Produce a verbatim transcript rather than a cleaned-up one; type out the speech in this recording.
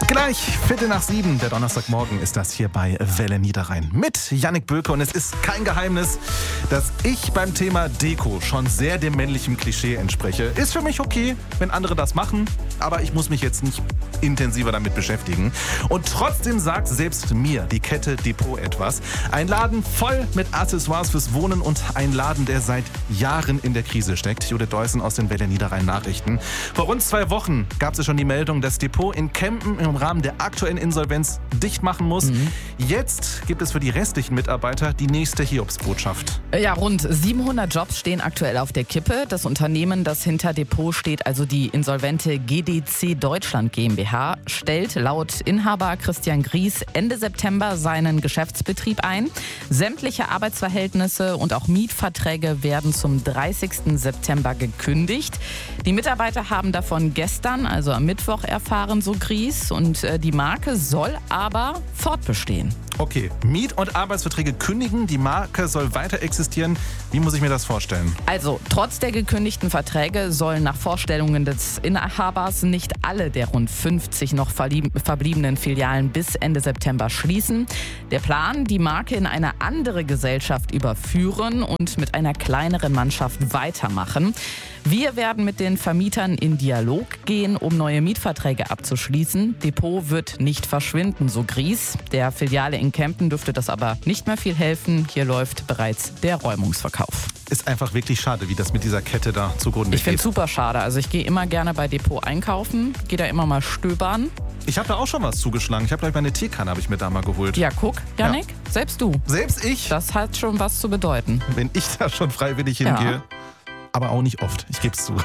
Gleich Viertel nach sieben, der Donnerstagmorgen ist das hier bei Welle Niederrhein mit Jannik Böhlke. Und es ist kein Geheimnis, dass ich beim Thema Deko schon sehr dem männlichen Klischee entspreche. Ist für mich okay, wenn andere das machen, aber ich muss mich jetzt nicht intensiver damit beschäftigen. Und trotzdem sagt selbst mir die Kette Depot etwas. Ein Laden voll mit Accessoires fürs Wohnen und ein Laden, der seit Jahren in der Krise steckt. Judith Deussen aus den Welle Niederrhein Nachrichten. Vor rund zwei Wochen gab es schon die Meldung, dass Depot in Kempen im Rahmen der aktuellen Insolvenz dicht machen muss. Mhm. Jetzt gibt es für die restlichen Mitarbeiter die nächste Hiobsbotschaft. Ja, rund siebenhundert Jobs stehen aktuell auf der Kippe. Das Unternehmen, das hinter Depot steht, also die insolvente G D C Deutschland GmbH, stellt laut Inhaber Christian Gries Ende September seinen Geschäftsbetrieb ein. Sämtliche Arbeitsverhältnisse und auch Mietverträge werden zum dreißigsten September gekündigt. Die Mitarbeiter haben davon gestern, also am Mittwoch, erfahren, so Gries. Und äh, die Marke soll aber fortbestehen. Okay, Miet- und Arbeitsverträge kündigen, die Marke soll weiter existieren. Wie muss ich mir das vorstellen? Also, trotz der gekündigten Verträge sollen nach Vorstellungen des Inhabers nicht alle der rund fünfzig noch verbliebenen Filialen bis Ende September schließen. Der Plan, die Marke in eine andere Gesellschaft überführen und mit einer kleineren Mannschaft weitermachen. Wir werden mit den Vermietern in Dialog gehen, um neue Mietverträge abzuschließen. Depot wird nicht verschwinden, so Gries. Der Filiale in Kempen dürfte das aber nicht mehr viel helfen. Hier läuft bereits der Räumungsverkauf. Ist einfach wirklich schade, wie das mit dieser Kette da zugrunde Ich finde geht. es super schade. Also ich gehe immer gerne bei Depot einkaufen, gehe da immer mal stöbern. Ich habe da auch schon was zugeschlagen. Ich habe gleich meine Teekanne habe ich mir da mal geholt. Ja, guck, Jannik, ja. Selbst du. Selbst ich? Das hat schon was zu bedeuten. Wenn ich da schon freiwillig hingehe. Ja. Aber auch nicht oft, ich gebe es zu.